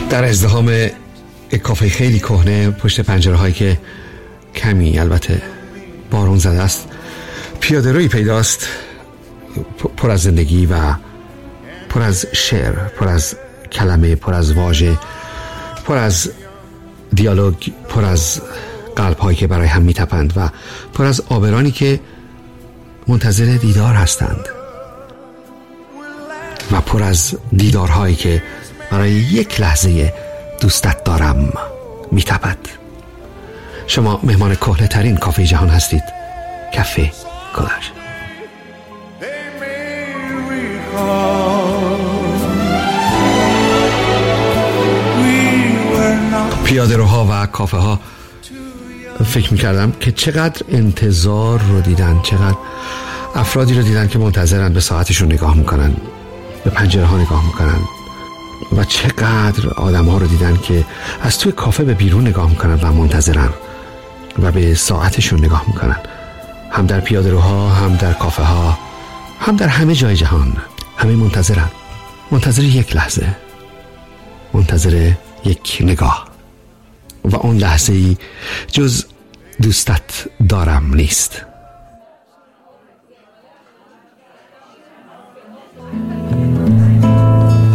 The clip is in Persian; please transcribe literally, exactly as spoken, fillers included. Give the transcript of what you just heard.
در ازدحام یک کافه خیلی کهنه پشت پنجره هایی که کمی البته بارون زده است پیاده روی پیداست، پر از زندگی و پر از شعر، پر از کلمه، پر از واژه، پر از دیالوگ، پر از قلب هایی که برای هم میتپند و پر از آبرانی که منتظر دیدار هستند و پر از دیدارهایی که برای یک لحظه دوستت دارم میتپد. شما مهمان کهنه ترین کافه جهان هستید، کافه کلر. پیاده روها و کافه ها فکر میکردم که چقدر انتظار رو دیدن، چقدر افرادی رو دیدن که منتظرن، به ساعتشون نگاه میکنن، به پنجره ها نگاه میکنن و چقدر آدم ها رو دیدن که از توی کافه به بیرون نگاه میکنن و منتظرن و به ساعتشون نگاه میکنن، هم در پیاده روها، هم در کافه ها، هم در همه جای جهان. همه منتظرن، منتظر یک لحظه، منتظر یک نگاه و اون لحظه ای جز دوستت دارم نیست.